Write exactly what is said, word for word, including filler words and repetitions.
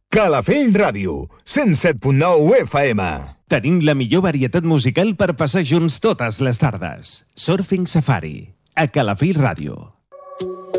Calafell Ràdio, cent set punt nou F M. Tenim la millor varietat musical per passar junts totes les tardes. Surfing Safari, a Calafell Ràdio.